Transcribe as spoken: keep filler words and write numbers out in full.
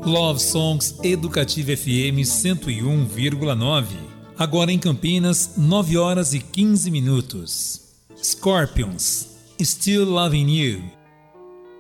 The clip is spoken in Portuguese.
Love Songs Educativa F M cento e um vírgula nove. Agora em Campinas, nove horas e quinze minutos. Scorpions, Still Loving You.